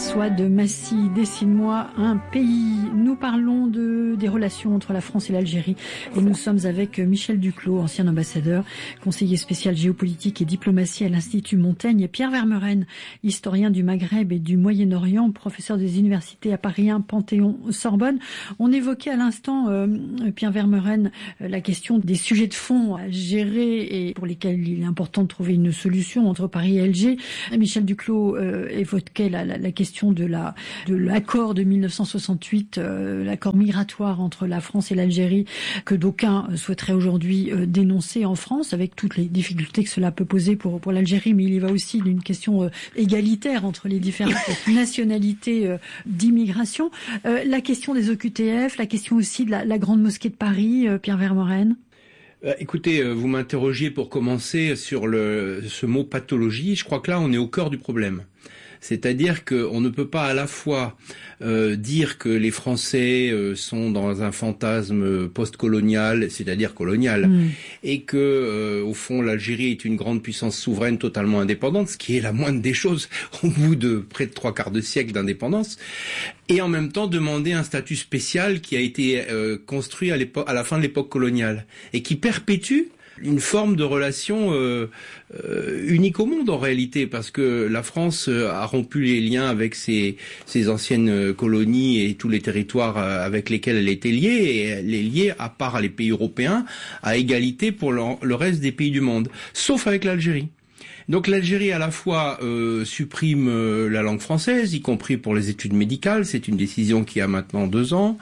Soit de Massy, dessine-moi un pays. Nous parlons des relations entre la France et l'Algérie et nous sommes avec Michel Duclos, ancien ambassadeur, conseiller spécial géopolitique et diplomatie à l'Institut Montaigne, et Pierre Vermeuren, historien du Maghreb et du Moyen-Orient, professeur des universités à Paris 1, Panthéon, Sorbonne. On évoquait à l'instant, Pierre Vermeuren, la question des sujets de fond à gérer et pour lesquels il est important de trouver une solution entre Paris et Alger. Michel Duclos évoquait la question de l'accord de 1968, l'accord migratoire entre la France et l'Algérie, que d'aucuns souhaiteraient aujourd'hui dénoncer en France, avec toutes les difficultés que cela peut poser pour l'Algérie, mais il y va aussi d'une question égalitaire entre les différentes nationalités d'immigration. La question des OQTF, la question aussi de la Grande Mosquée de Paris, Pierre Vermeuren. Écoutez, vous m'interrogiez pour commencer sur ce mot pathologie. Je crois que là, on est au cœur du problème. C'est-à-dire qu'on ne peut pas à la fois dire que les Français sont dans un fantasme post-colonial, c'est-à-dire colonial, et que au fond l'Algérie est une grande puissance souveraine totalement indépendante, ce qui est la moindre des choses au bout de près de 3/4 de siècle d'indépendance, et en même temps demander un statut spécial qui a été construit à la fin de l'époque coloniale et qui perpétue une forme de relation unique au monde en réalité, parce que la France a rompu les liens avec ses anciennes colonies et tous les territoires avec lesquels elle était liée, et elle est liée, à part les pays européens, à égalité pour le reste des pays du monde, sauf avec l'Algérie. Donc l'Algérie à la fois supprime la langue française, y compris pour les études médicales, c'est une décision qui a maintenant 2 ans,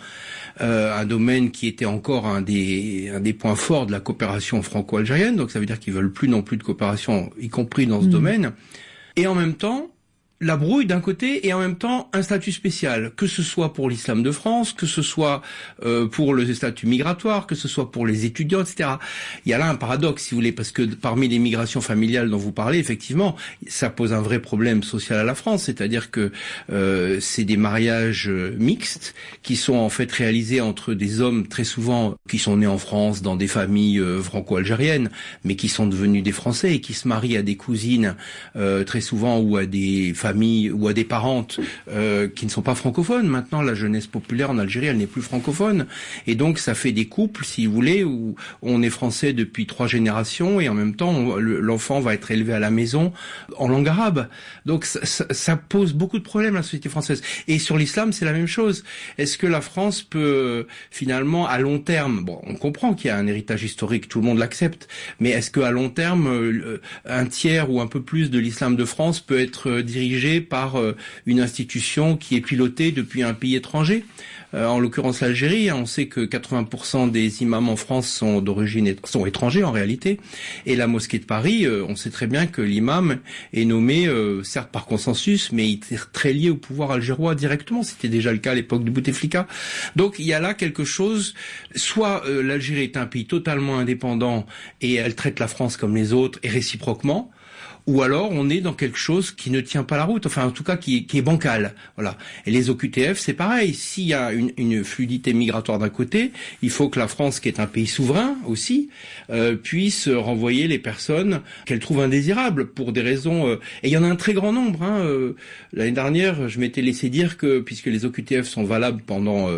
un domaine qui était encore un des points forts de la coopération franco-algérienne, donc ça veut dire qu'ils veulent plus non plus de coopération, y compris dans ce domaine, et en même temps la brouille d'un côté et en même temps un statut spécial, que ce soit pour l'islam de France, que ce soit pour le statut migratoire, que ce soit pour les étudiants, etc. Il y a là un paradoxe, si vous voulez, parce que parmi les migrations familiales dont vous parlez, effectivement, ça pose un vrai problème social à la France, c'est-à-dire que c'est des mariages mixtes qui sont en fait réalisés entre des hommes très souvent qui sont nés en France dans des familles franco-algériennes, mais qui sont devenus des Français et qui se marient à des cousines très souvent ou à des familles ou à des parentes qui ne sont pas francophones. Maintenant, la jeunesse populaire en Algérie, elle n'est plus francophone. Et donc, ça fait des couples, si vous voulez, où on est français depuis 3 générations et en même temps, l'enfant va être élevé à la maison en langue arabe. Donc, ça pose beaucoup de problèmes à la société française. Et sur l'islam, c'est la même chose. Est-ce que la France peut, finalement, à long terme, bon, on comprend qu'il y a un héritage historique, tout le monde l'accepte, mais est-ce qu'à long terme, un tiers ou un peu plus de l'islam de France peut être dirigé par une institution qui est pilotée depuis un pays étranger, en l'occurrence l'Algérie. On sait que 80% des imams en France sont étrangers en réalité, et la mosquée de Paris, on sait très bien que l'imam est nommé certes par consensus, mais il est très lié au pouvoir algérois directement. C'était déjà le cas à l'époque du Bouteflika. Donc il y a là quelque chose, soit l'Algérie est un pays totalement indépendant et elle traite la France comme les autres et réciproquement, ou alors on est dans quelque chose qui ne tient pas la route, enfin en tout cas qui est bancal. Voilà. Et les OQTF, c'est pareil. S'il y a une fluidité migratoire d'un côté, il faut que la France, qui est un pays souverain aussi, puisse renvoyer les personnes qu'elle trouve indésirables pour des raisons. Et il y en a un très grand nombre. L'année dernière, je m'étais laissé dire que, puisque les OQTF sont valables pendant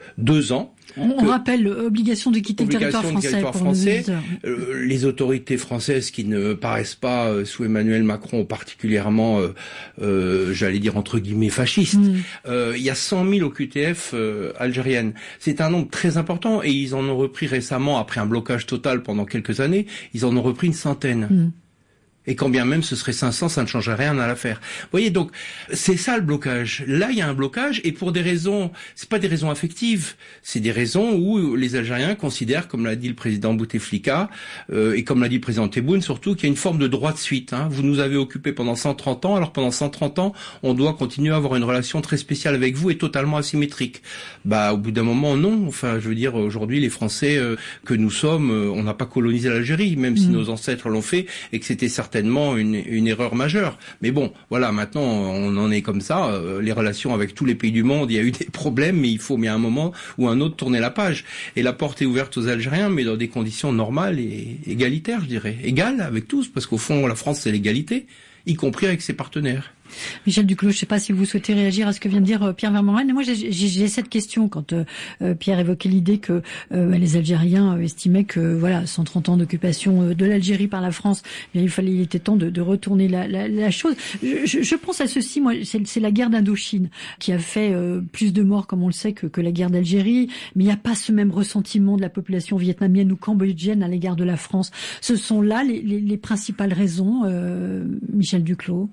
2 ans, on rappelle l'obligation de quitter le territoire français. Les autorités françaises qui ne paraissent pas sous Emmanuel Macron particulièrement, j'allais dire entre guillemets fascistes. Il y a 100 000 OQTF algériennes. C'est un nombre très important et ils en ont repris récemment, après un blocage total pendant quelques années, ils en ont repris une centaine. Et quand bien même ce serait 500, ça ne changerait rien à l'affaire. Vous voyez, donc c'est ça le blocage. Là, il y a un blocage, et pour des raisons, c'est pas des raisons affectives, c'est des raisons où les Algériens considèrent, comme l'a dit le président Bouteflika, et comme l'a dit le président Tebboune surtout, qu'il y a une forme de droit de suite. Vous nous avez occupés pendant 130 ans, alors pendant 130 ans, on doit continuer à avoir une relation très spéciale avec vous et totalement asymétrique. Au bout d'un moment, non. Enfin, je veux dire, aujourd'hui, les Français que nous sommes, on n'a pas colonisé l'Algérie, même si nos ancêtres l'ont fait, et que c'était certainement une erreur majeure. Mais bon, voilà, maintenant on en est comme ça. Les relations avec tous les pays du monde, il y a eu des problèmes, mais il faut bien un moment ou un autre tourner la page. Et la porte est ouverte aux Algériens, mais dans des conditions normales et égalitaires, je dirais. Égales avec tous, parce qu'au fond, la France, c'est l'égalité, y compris avec ses partenaires. Michel Duclos, je ne sais pas si vous souhaitez réagir à ce que vient de dire Pierre Vermeuren. Moi, j'ai cette question quand Pierre évoquait l'idée que les Algériens estimaient que 130 ans d'occupation de l'Algérie par la France, il était temps de retourner la chose. Je pense à ceci, moi, c'est la guerre d'Indochine qui a fait plus de morts, comme on le sait, que la guerre d'Algérie. Mais il n'y a pas ce même ressentiment de la population vietnamienne ou cambodgienne à l'égard de la France. Ce sont là les principales raisons, Michel Duclos.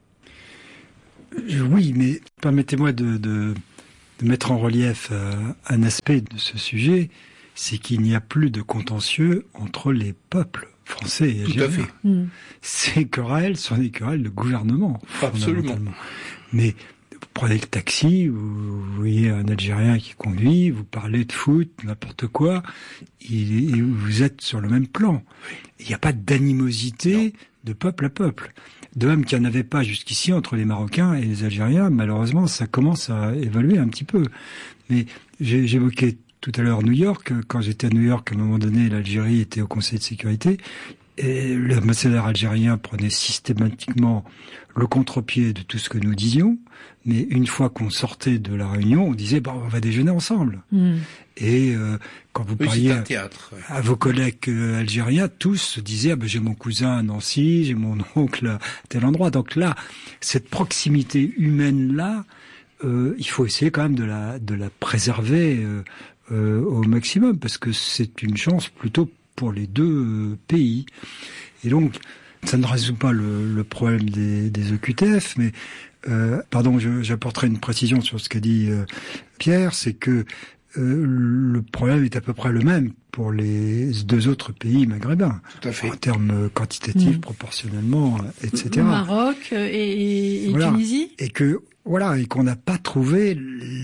Oui, mais permettez-moi de mettre en relief un aspect de ce sujet, c'est qu'il n'y a plus de contentieux entre les peuples français et algériens. Tout à fait. Ces querelles sont des querelles de gouvernement. Absolument. Mais vous prenez le taxi, vous voyez un Algérien qui conduit, vous parlez de foot, n'importe quoi, et vous êtes sur le même plan. Il n'y a pas d'animosité de peuple à peuple. De même qu'il n'y en avait pas jusqu'ici entre les Marocains et les Algériens, malheureusement, ça commence à évoluer un petit peu. Mais j'évoquais tout à l'heure New York. Quand j'étais à New York, à un moment donné, l'Algérie était au Conseil de sécurité. Et l'ambassadeur algérien prenait systématiquement le contre-pied de tout ce que nous disions. Mais une fois qu'on sortait de la réunion, on disait on va déjeuner ensemble. Et quand vous parliez à vos collègues algériens, tous se disaient j'ai mon cousin à Nancy, j'ai mon oncle à tel endroit. Donc là, cette proximité humaine là, il faut essayer quand même de la préserver au maximum, parce que c'est une chance plutôt pour les deux pays. Et donc, ça ne résout pas le problème des OQTF, mais j'apporterai une précision sur ce qu'a dit Pierre, c'est que le problème est à peu près le même pour les deux autres pays maghrébins. Tout à fait. En termes quantitatifs, proportionnellement, etc. Maroc et Tunisie. Et qu'on n'a pas trouvé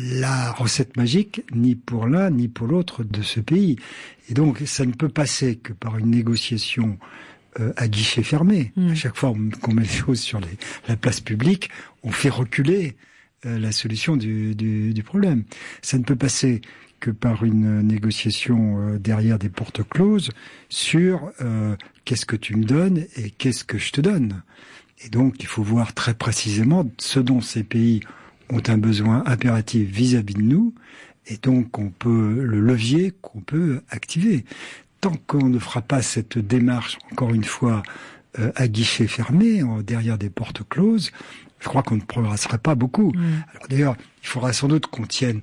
la recette magique, ni pour l'un, ni pour l'autre de ce pays. Et donc, ça ne peut passer que par une négociation à guichet fermé. À chaque fois qu'on met les choses sur la place publique, on fait reculer la solution du problème. Ça ne peut passer que par une négociation derrière des portes closes sur qu'est-ce que tu me donnes et qu'est-ce que je te donne. Et donc, il faut voir très précisément ce dont ces pays ont un besoin impératif vis-à-vis de nous, et donc le levier qu'on peut activer. Tant qu'on ne fera pas cette démarche, encore une fois, à guichet fermé, derrière des portes closes, je crois qu'on ne progressera pas beaucoup. Alors d'ailleurs, il faudra sans doute qu'on tienne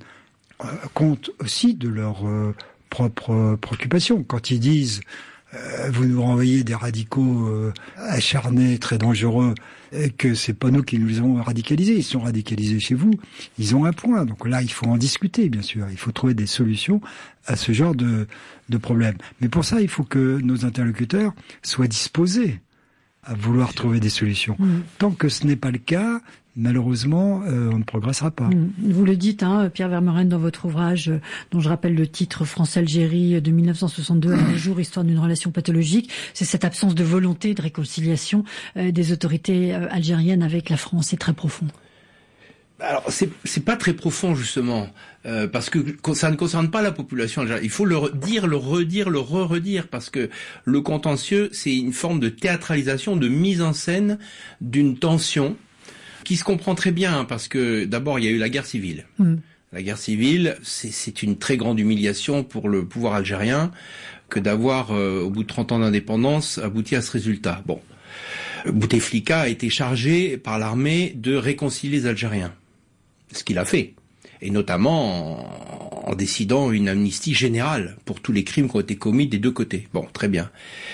compte aussi de leurs propres préoccupations. Quand ils disent vous nous renvoyez des radicaux acharnés, très dangereux, et que c'est pas nous qui nous les avons radicalisés, ils sont radicalisés chez vous, ils ont un point. Donc là, il faut en discuter, bien sûr. Il faut trouver des solutions à ce genre de problème. Mais pour ça, il faut que nos interlocuteurs soient disposés à vouloir trouver des solutions. Tant que ce n'est pas le cas, malheureusement, on ne progressera pas. Vous le dites, Pierre Vermeuren, dans votre ouvrage, dont je rappelle le titre, France-Algérie de 1962 à nos jours, histoire d'une relation pathologique, c'est cette absence de volonté de réconciliation des autorités algériennes avec la France. C'est très profond. Alors, c'est pas très profond, justement, parce que ça ne concerne pas la population algérienne. Il faut le dire, le redire, le redire, parce que le contentieux, c'est une forme de théâtralisation, de mise en scène d'une tension qui se comprend très bien, parce que d'abord, il y a eu la guerre civile. La guerre civile, c'est une très grande humiliation pour le pouvoir algérien que d'avoir, au bout de 30 ans d'indépendance, abouti à ce résultat. Bon. Bouteflika a été chargé par l'armée de réconcilier les Algériens. Ce qu'il a fait. Et notamment en décidant une amnistie générale pour tous les crimes qui ont été commis des deux côtés. Bon, très bien.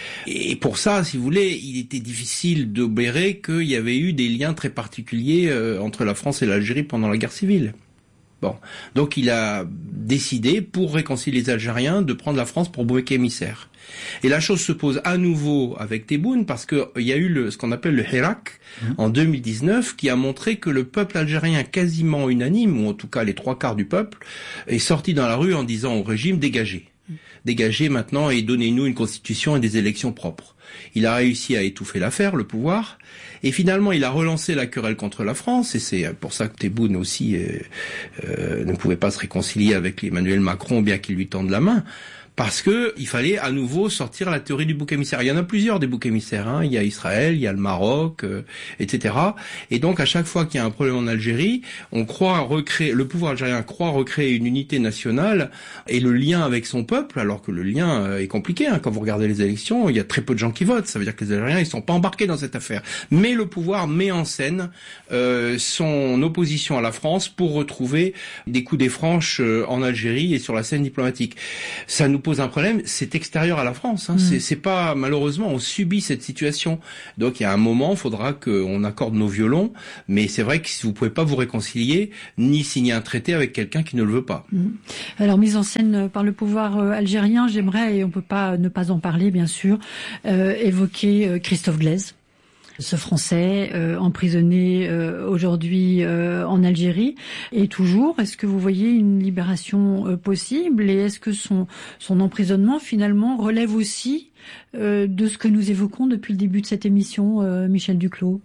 Et pour ça, si vous voulez, il était difficile d'obérer qu'il y avait eu des liens très particuliers entre la France et l'Algérie pendant la guerre civile. Bon. Donc il a décidé, pour réconcilier les Algériens, de prendre la France pour bouc émissaire. Et la chose se pose à nouveau avec Tebboune, parce que il y a eu ce qu'on appelle le Hirak en 2019, qui a montré que le peuple algérien quasiment unanime, ou en tout cas les 3/4 du peuple, est sorti dans la rue en disant au régime dégagez. Dégagez maintenant et donnez-nous une constitution et des élections propres. Il a réussi à étouffer l'affaire, le pouvoir, et finalement il a relancé la querelle contre la France, et c'est pour ça que Tebboune aussi ne pouvait pas se réconcilier avec Emmanuel Macron, bien qu'il lui tende la main, parce que il fallait à nouveau sortir la théorie du bouc émissaire. Il y en a plusieurs des boucs émissaires, hein. Il y a Israël, il y a le Maroc, etc. Et donc à chaque fois qu'il y a un problème en Algérie, le pouvoir algérien croit recréer une unité nationale et le lien avec son peuple, alors que le lien est compliqué, hein. Quand vous regardez les élections, il y a très peu de gens qui votent, ça veut dire que les Algériens ils sont pas embarqués dans cette affaire. Mais le pouvoir met en scène son opposition à la France pour retrouver des coudées franches en Algérie et sur la scène diplomatique. Ça nous pose un problème, c'est extérieur à la France, hein. C'est pas, malheureusement, on subit cette situation. Donc il y a un moment, il faudra qu'on accorde nos violons, mais c'est vrai que vous pouvez pas vous réconcilier ni signer un traité avec quelqu'un qui ne le veut pas. Alors, mise en scène par le pouvoir algérien, j'aimerais, et on peut pas ne pas en parler, bien sûr, évoquer Christophe Glaise, ce Français emprisonné aujourd'hui en Algérie. Et toujours, est-ce que vous voyez une libération possible, et est-ce que son emprisonnement finalement relève aussi de ce que nous évoquons depuis le début de cette émission, Michel Duclos?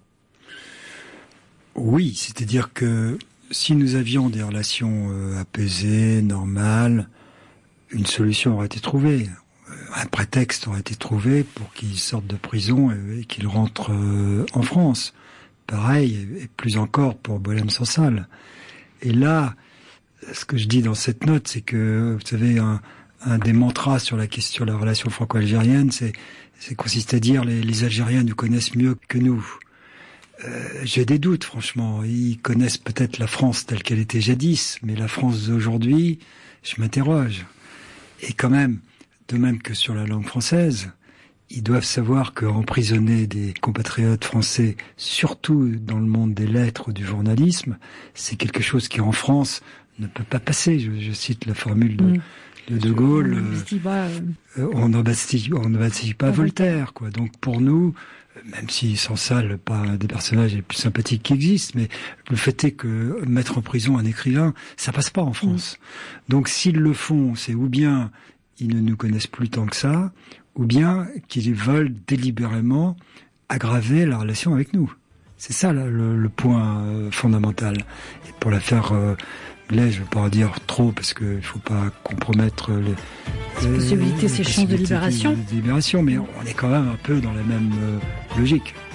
Oui, c'est-à-dire que si nous avions des relations apaisées, normales, une solution aurait été trouvée. Un prétexte aurait été trouvé pour qu'il sorte de prison et qu'il rentre en France. Pareil, et plus encore pour Boualem Sansal. Et là, ce que je dis dans cette note, c'est que, vous savez, un des mantras sur la question de la relation franco-algérienne, c'est consiste à dire les Algériens nous connaissent mieux que nous. J'ai des doutes, franchement. Ils connaissent peut-être la France telle qu'elle était jadis, mais la France d'aujourd'hui, je m'interroge. Et quand même, de même que sur la langue française, ils doivent savoir qu'emprisonner des compatriotes français, surtout dans le monde des lettres ou du journalisme, c'est quelque chose qui en France ne peut pas passer. Je cite la formule de Gaulle. On ne bastille pas Voltaire, quoi. Donc pour nous, même si Sansal, pas un des personnages les plus sympathiques qui existent, mais le fait est que mettre en prison un écrivain, ça passe pas en France. Donc s'ils le font, c'est ou bien ils ne nous connaissent plus tant que ça, ou bien qu'ils veulent délibérément aggraver la relation avec nous. C'est ça le point fondamental. Et pour l'affaire Glaise, je ne vais pas en dire trop parce qu'il ne faut pas compromettre ces possibilités, ces chances de libération. Mais on est quand même un peu dans la même logique.